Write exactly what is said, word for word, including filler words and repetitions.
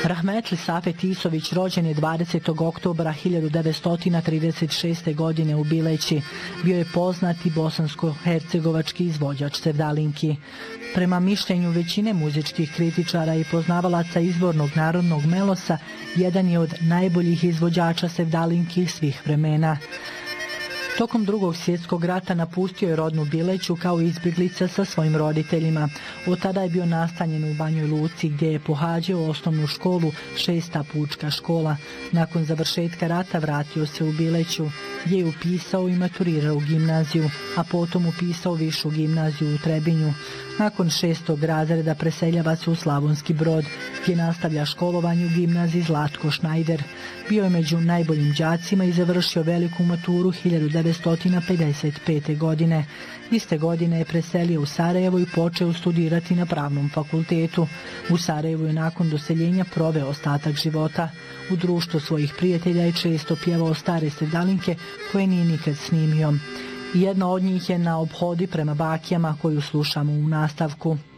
Rahmetli Safet Isović rođen je dvadesetog oktobra hiljadu devetsto trideset šeste. godine u Bileći. Bio je poznati bosansko-hercegovački izvođač sevdalinki. Prema mišljenju većine muzičkih kritičara i poznavalaca izvornog narodnog melosa, jedan je od najboljih izvođača sevdalinki svih vremena. Tokom drugog svjetskog rata napustio je rodnu Bileću kao izbjeglica sa svojim roditeljima. Od tada je bio nastanjen u Banjoj Luci gdje je pohađao osnovnu školu, šesta pučka škola. Nakon završetka rata vratio se u Bileću gdje je upisao i maturirao gimnaziju, a potom upisao višu gimnaziju u Trebinju. Nakon šestog razreda preseljava se u Slavonski Brod gdje nastavlja školovanje u gimnaziji Zlatko Šnajder. Bio je među najboljim đacima i završio veliku maturu hiljadu devetsto pedeset pete. godine. Iste godine je preselio u Sarajevo i počeo studirati na Pravnom fakultetu. U Sarajevu je nakon doseljenja proveo ostatak života. U društvu svojih prijatelja je često pjevao stare sevdalinke koje nije nikad snimio. Jedna od njih je Na obhodi prema bakijama koju slušamo u nastavku.